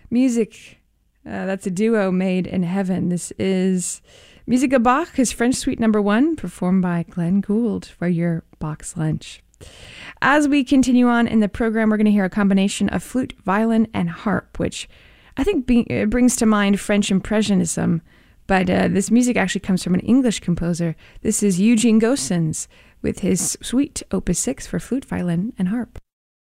music. That's a duo made in heaven. This is Musique à Bach, his French Suite No. 1, performed by Glenn Gould for your Bach's Lunch. As we continue on in the program, we're going to hear a combination of flute, violin, and harp, which I think brings to mind French Impressionism, but this music actually comes from an English composer. This is Eugene Goossens with his Suite Opus 6 for flute, violin, and harp.